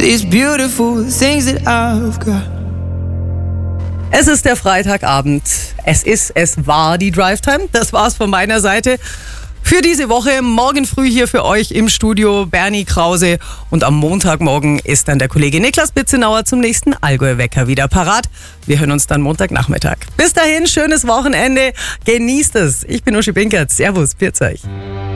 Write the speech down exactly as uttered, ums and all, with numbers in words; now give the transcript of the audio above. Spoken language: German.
these beautiful things that I've got. Es ist der Freitagabend. Es ist, es war die Drive Time. Das war's von meiner Seite für diese Woche. Morgen früh hier für euch im Studio Bernie Krause. Und am Montagmorgen ist dann der Kollege Niklas Bitzenauer zum nächsten Allgäu-Wecker wieder parat. Wir hören uns dann Montagnachmittag. Bis dahin, schönes Wochenende. Genießt es. Ich bin Uschi Binkert. Servus, pfiat euch.